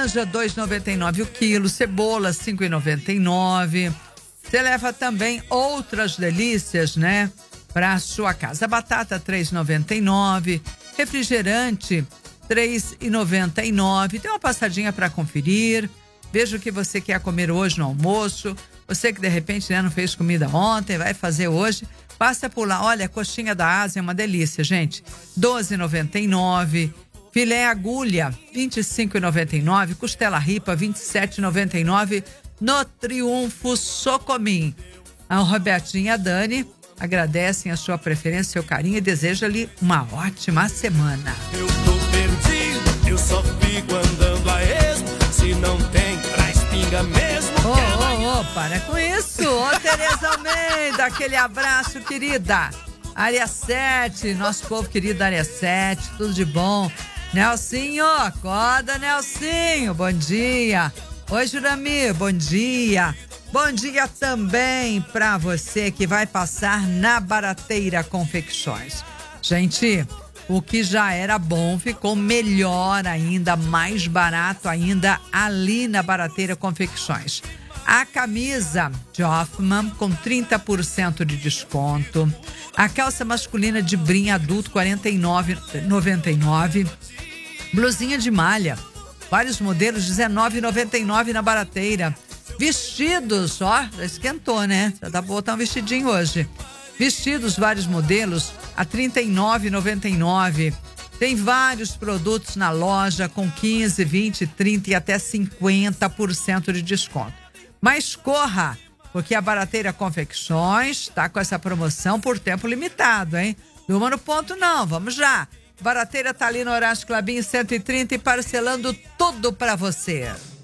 laranja, R$ 2,99 o quilo. Cebola, R$ 5,99. Você leva também outras delícias, né? Para sua casa. Batata, R$ 3,99. Refrigerante, R$ 3,99. Tem uma passadinha para conferir. Veja o que você quer comer hoje no almoço. Você que de repente, né, não fez comida ontem, vai fazer hoje. Passa por lá. Olha, a coxinha da Ásia é uma delícia, gente. R$ 12,99. Filé agulha, R$ 25,99. Costela ripa, R$ 27,99. No Triunfo Socomim. A Robertinha e a Dani agradecem a sua preferência, seu carinho e desejam-lhe uma ótima semana. Eu tô perdido, eu só fico andando a esmo. Se não tem, traz pinga mesmo. Para com isso. Ô, Tereza Almeida, aquele abraço, querida. Área 7, nosso povo querido da Área 7, tudo de bom. Nelsinho, acorda, Nelsinho, bom dia. Oi, Juramir, bom dia. Bom dia também para você que vai passar na Barateira Confecções. Gente, o que já era bom ficou melhor ainda, mais barato ainda ali na Barateira Confecções. A camisa de Hoffman com 30% de desconto. A calça masculina de brim adulto R$ 49,99. Blusinha de malha, vários modelos R$ 19,99 na Barateira. Vestidos, ó, já esquentou, né? Já dá pra botar um vestidinho hoje. Vestidos, vários modelos, a R$ 39,99. Tem vários produtos na loja com 15, 20, 30 e até 50% de desconto. Mas corra, porque a Barateira Confecções está com essa promoção por tempo limitado, hein? Durma no ponto não, vamos já. Barateira tá ali no Horácio Clabim 130 e parcelando tudo para você.